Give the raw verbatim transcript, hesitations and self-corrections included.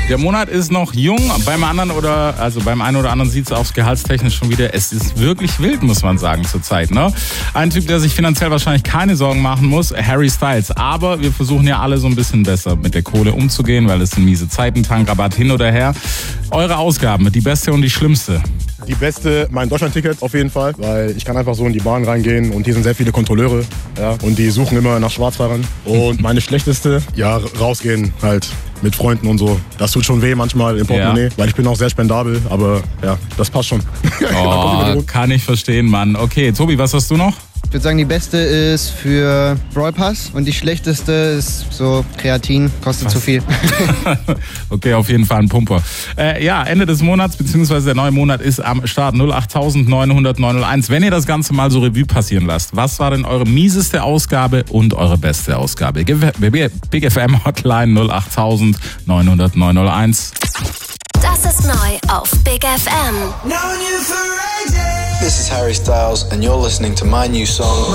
Der Monat ist noch jung, beim anderen oder also beim einen oder anderen sieht es aufs Gehaltstechnisch schon wieder. Es ist wirklich wild, muss man sagen, zurzeit. Ne? Ein Typ, der sich finanziell wahrscheinlich keine Sorgen machen muss, Harry Styles. Aber wir versuchen ja alle so ein bisschen besser mit der Kohle umzugehen, weil es sind miese Zeiten, Tankrabatt hin oder her. Eure Ausgaben, die beste und die schlimmste. Die beste, mein Deutschlandticket auf jeden Fall, weil ich kann einfach so in die Bahn reingehen und hier sind sehr viele Kontrolleure, ja, und die suchen immer nach Schwarzfahrern. Und meine schlechteste, ja, rausgehen halt mit Freunden und so. Das tut schon weh manchmal im Portemonnaie, ja. Weil ich bin auch sehr spendabel, aber ja, das passt schon. Oh, kann ich verstehen, Mann. Okay, Tobi, was hast du noch? Ich würde sagen, die beste ist für Brawl Pass und die schlechteste ist so Kreatin, kostet Was? zu viel. Okay, auf jeden Fall ein Pumper. Äh, ja, Ende des Monats, beziehungsweise der neue Monat ist am Start null acht neun null null neun null eins. Wenn ihr das Ganze mal so Revue passieren lasst, was war denn eure mieseste Ausgabe und eure beste Ausgabe? Big F M Hotline null acht neun null null neun null eins. Das ist neu auf Big F M. This is Harry Styles and you're listening to my new song